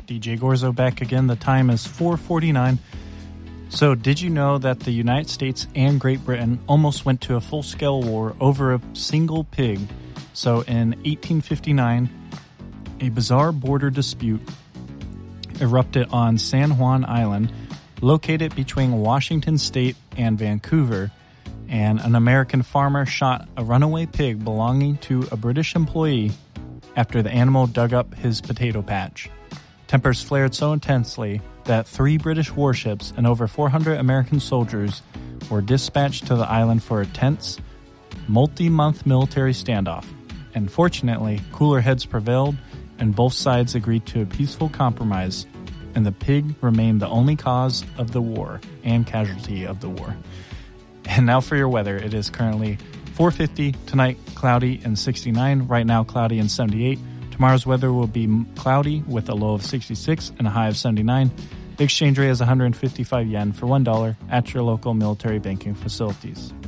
DJ Gorzo back again. The time is 4:49. So did you know that the United States and Great Britain almost went to a full-scale war over a single pig? So in 1859, a bizarre border dispute erupted on San Juan Island, located between Washington State and Vancouver, and an American farmer shot a runaway pig belonging to a British employee after the animal dug up his potato patch. Tempers flared so intensely that 3 British warships and over 400 American soldiers were dispatched to the island for a tense, multi-month military standoff. And fortunately, cooler heads prevailed and both sides agreed to a peaceful compromise, and the pig remained the only cause of the war and casualty of the war. And now for your weather. It is currently 4:50, tonight cloudy and 69, right now cloudy and 78. Tomorrow's weather will be cloudy with a low of 66 and a high of 79. The exchange rate is 155 yen for $1 at your local military banking facilities.